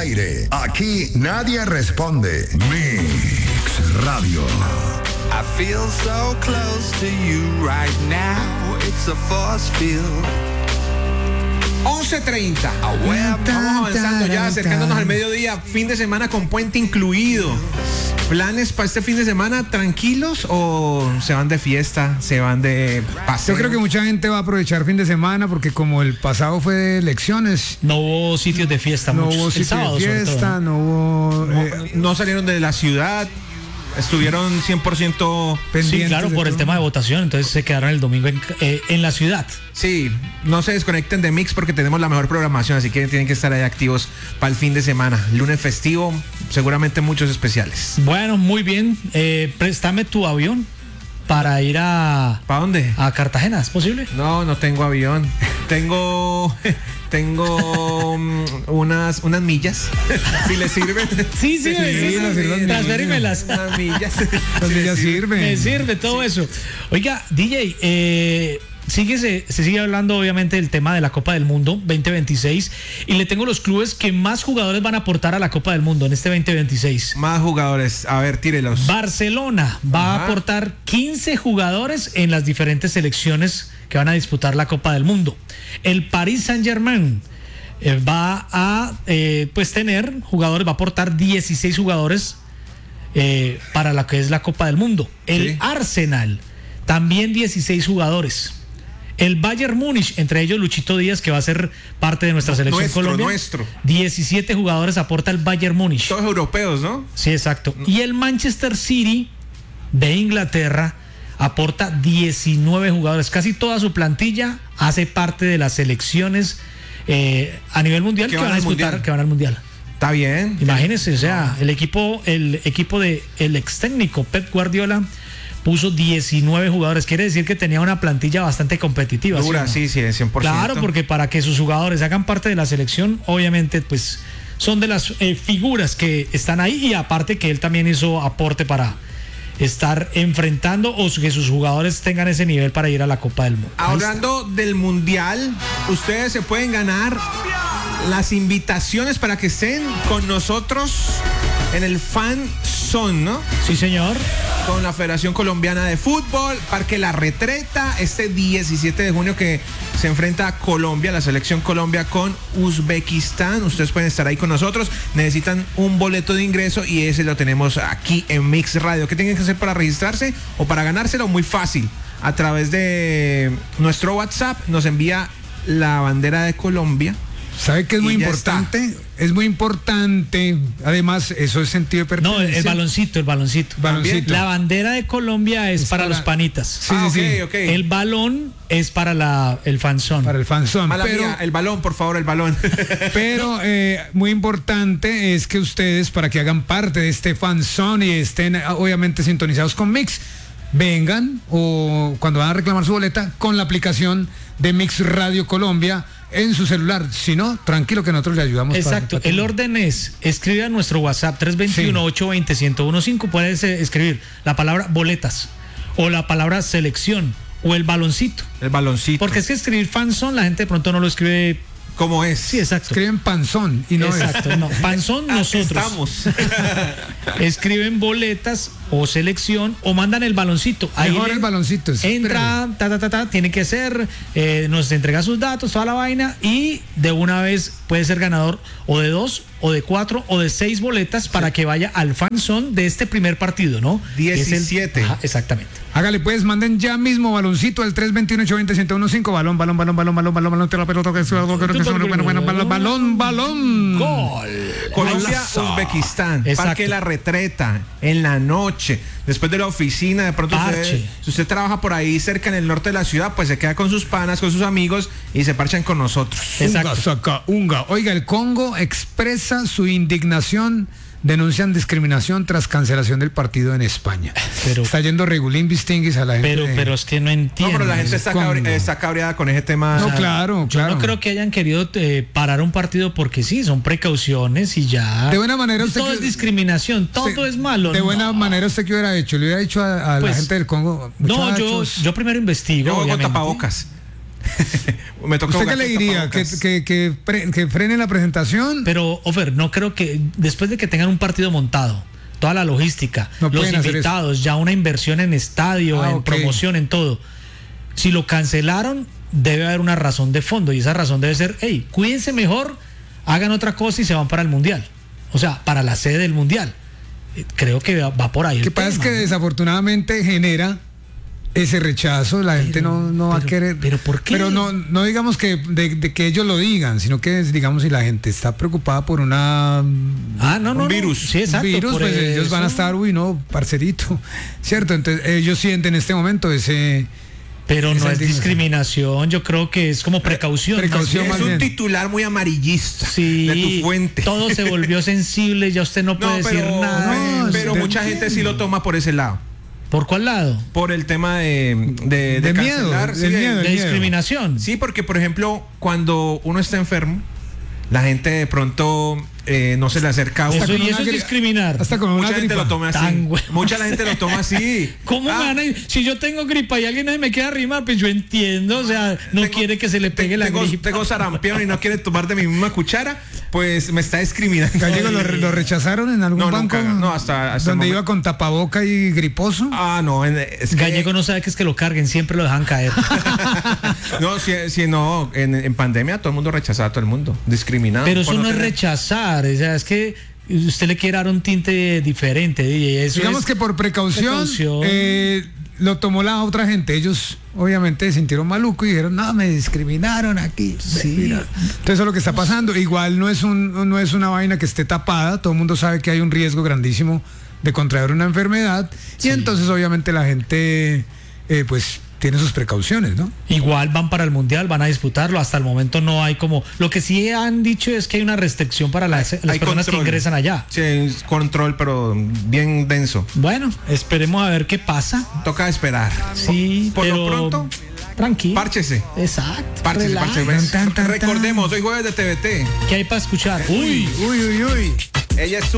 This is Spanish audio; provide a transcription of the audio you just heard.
aire. Aquí nadie responde. Mix Radio. I feel so close to you right now. It's a force field. 11:30. Vamos avanzando ya, acercándonos al mediodía. Fin de semana con puente incluido. ¿Planes para este fin de semana tranquilos o se van de fiesta, se van de paseo? Yo creo que mucha gente va a aprovechar fin de semana porque como el pasado fue de elecciones, no hubo sitios de fiesta, no hubo sitios de fiesta, no hubo... no salieron de la ciudad. Estuvieron 100% pendientes. Sí, claro, por el tema de votación, entonces se quedaron el domingo en la ciudad. Sí, no se desconecten de Mix porque tenemos la mejor programación, así que tienen que estar ahí activos para el fin de semana. Lunes festivo, seguramente muchos especiales. Bueno, muy bien. Préstame tu avión para ir a... ¿Para dónde? A Cartagena, ¿es posible? No tengo avión. Tengo unas millas. Si le sirven. Sí, transférenmelas. Unas millas. Las millas sirven. Me sirve todo eso. Oiga, DJ, se sigue hablando obviamente del tema de la Copa del Mundo 2026 y le tengo los clubes que más jugadores van a aportar a la Copa del Mundo en este 2026. Más jugadores, a ver, tírelos. Barcelona va a aportar 15 jugadores en las diferentes selecciones que van a disputar la Copa del Mundo. El Paris Saint-Germain va a tener jugadores, va a aportar 16 jugadores para lo que es la Copa del Mundo. El Arsenal, también 16 jugadores. El Bayern Múnich, entre ellos Luchito Díaz, que va a ser parte de nuestra selección Colombia. 17 jugadores aporta el Bayern Múnich. Todos europeos, ¿no? Sí, exacto. Y el Manchester City de Inglaterra aporta 19 jugadores. Casi toda su plantilla hace parte de las selecciones a nivel mundial que van a disputar, que van al mundial. Está bien. Imagínense, o sea, el equipo de el ex técnico Pep Guardiola puso 19 jugadores, quiere decir que tenía una plantilla bastante competitiva. Dura, ¿sí, sí, 100%. Claro, porque para que sus jugadores hagan parte de la selección, obviamente, pues son de las figuras que están ahí y aparte que él también hizo aporte para estar enfrentando o que sus jugadores tengan ese nivel para ir a la Copa del Mundo. Hablando del Mundial, ustedes se pueden ganar las invitaciones para que estén con nosotros en el Fan Zone, ¿no? Sí, señor. Con la Federación Colombiana de Fútbol, Parque La Retreta, este 17 de junio que se enfrenta a Colombia, la selección Colombia con Uzbekistán. Ustedes pueden estar ahí con nosotros, necesitan un boleto de ingreso y ese lo tenemos aquí en Mix Radio. ¿Qué tienen que hacer para registrarse o para ganárselo? Muy fácil, a través de nuestro WhatsApp nos envía la bandera de Colombia. ¿Sabe qué es muy importante? Está. Es muy importante. Además, eso es sentido de pertenencia. No, el baloncito. La bandera de Colombia es para los panitas. Sí. El balón es para el fanzón. Para el fanzón. El balón, por favor, el balón. Pero muy importante es que ustedes, para que hagan parte de este fanzón y estén obviamente sintonizados con Mix, vengan o cuando van a reclamar su boleta con la aplicación de Mix Radio Colombia en su celular. Si no, tranquilo que nosotros le ayudamos. Exacto. El orden es, escribe a nuestro WhatsApp 321-820-1015. Puedes escribir la palabra boletas o la palabra selección o el baloncito. El baloncito. Porque es que escribir fanzón la gente de pronto no lo escribe. ¿Cómo es? Sí, exacto. Escriben panzón y no exacto, es. No, panzón nosotros. Estamos. Escriben boletas o selección o mandan el baloncito. Mejor el baloncito. Entra, tiene que ser, nos entrega sus datos, toda la vaina y de una vez puede ser ganador o de 2 o de 4 o de 6 boletas para que vaya al fanzone de este primer partido, ¿no? 17. Ajá, exactamente. Hágale pues, manden ya mismo baloncito al 321-820-1015. Balón, te la pelota balón. Gol. Colombia, Uzbekistán, Parque La Retreta, en la noche, después de la oficina, de pronto si usted trabaja por ahí cerca en el norte de la ciudad, pues se queda con sus panas, con sus amigos y se parchan con nosotros. Unga. Oiga, el Congo expresa su indignación. Denuncian discriminación tras cancelación del partido en España. Pero está yendo regulín distinguis a la gente. Pero es que no entiendo. No, pero la gente está cabreada con ese tema. No, claro. Yo no creo que hayan querido parar un partido porque sí, son precauciones y ya. De buena manera todo es discriminación, todo es malo. De buena manera usted qué hubiera hecho, le hubiera dicho a la gente del Congo. No, yo primero investigo. Yo voy con tapabocas. Me toca ¿Usted qué jugar le con diría? tapabocas. Que frene la presentación. Pero, Ofer, no creo que después de que tengan un partido montado, toda la logística, No los pueden hacer invitados, ya una inversión en estadio, en ok. promoción, en todo. Si lo cancelaron, debe haber una razón de fondo y esa razón debe ser, hey, cuídense mejor, hagan otra cosa y se van para el Mundial. O sea, para la sede del Mundial. Creo que va por ahí. Lo que el pasa es tema, que ¿no? desafortunadamente genera ese rechazo, la gente no va a querer. ¿Pero por qué? Pero no digamos que de que ellos lo digan, sino que digamos si la gente está preocupada por una Un virus. Sí, exacto. virus, por pues ellos van a eso. estar, uy, no, parcerito, ¿cierto? Entonces ellos sienten en este momento ese... Pero no esa es discriminación, yo creo que es como precaución. Precaución, más Es bien. un bien. titular muy amarillista Sí, de tu fuente. todo se volvió sensible, ya usted no puede decir nada. no, pero de- mucha gente sí lo toma por ese lado. ¿Por cuál lado? Por el tema de miedo, cancelar, del miedo. De discriminación. Sí, porque por ejemplo, cuando uno está enfermo, la gente de pronto no se le acerca a uno. Eso, con y una eso es gri- discriminar. Hasta con una Mucha gente gripa. lo toma así. Tan bueno. Mucha la gente lo toma así. ¿Cómo Ah, me van a ir? Si yo tengo gripa y alguien me queda arrimar, pues yo entiendo, o sea, no tengo- quiere que se le pegue la gripa. Tengo sarampión y no quiere tomar de mi misma cuchara, pues me está discriminando. Gallego, ¿lo rechazaron en algún No, banco? nunca, no, hasta el donde momento. iba con tapaboca y griposo. Ah, no, es que, Gallego no sabe que es que lo carguen, siempre lo dejan caer. no, si no, en pandemia todo el mundo rechazaba a todo el mundo, discriminado. Pero eso por no es tener- rechazar, o sea, es que usted le quiere dar un tinte diferente, DJ. Eso Digamos es que por precaución, precaución. lo tomó la otra gente. Ellos obviamente se sintieron maluco y dijeron, no, me discriminaron aquí. Sí. Mira. Entonces eso es lo que está pasando. Igual no es una vaina que esté tapada. Todo el mundo sabe que hay un riesgo grandísimo de contraer una enfermedad. Sí. Y entonces obviamente la gente pues tiene sus precauciones, ¿no? Igual van para el Mundial, van a disputarlo. Hasta el momento no hay como... Lo que sí han dicho es que hay una restricción para las Hay personas que control. ingresan allá. Sí, hay control, pero bien denso. Bueno, esperemos a ver qué pasa. Toca esperar. Sí, Por lo pero pronto, tranquilo. párchese. Exacto. Párchese, relax. párchese. Tan, tan, tan, Recordemos, hoy jueves de TVT. ¿Qué hay para escuchar? Uy. Uy, uy, uy. Ella es